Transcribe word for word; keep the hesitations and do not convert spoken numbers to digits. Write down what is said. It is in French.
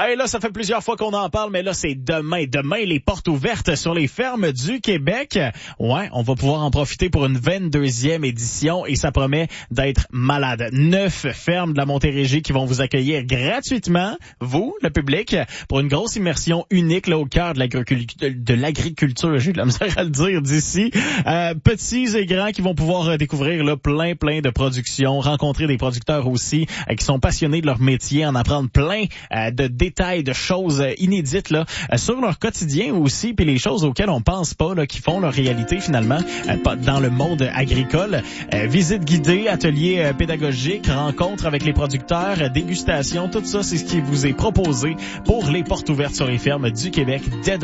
Ben là, ça fait plusieurs fois qu'on en parle, mais là, c'est demain. Demain, les portes ouvertes sur les fermes du Québec. Ouais, on va pouvoir en profiter pour une vingt-deuxième édition et ça promet d'être malade. Neuf fermes de la Montérégie qui vont vous accueillir gratuitement, vous, le public, pour une grosse immersion unique là au cœur de l'agriculture, de l'agriculture, j'ai de la misère à le dire d'ici. Euh, petits et grands qui vont pouvoir découvrir là plein, plein de productions, rencontrer des producteurs aussi euh, qui sont passionnés de leur métier, en apprendre plein euh, de détails, de choses euh, inédites là euh, sur leur quotidien aussi, puis les choses auxquelles on pense pas là, qui font leur réalité finalement euh, dans le monde agricole. Euh, visite guidée, ateliers euh, pédagogiques, rencontres avec les producteurs, euh, dégustation, tout ça, c'est ce qui vous est proposé pour les portes ouvertes sur les fermes du Québec dès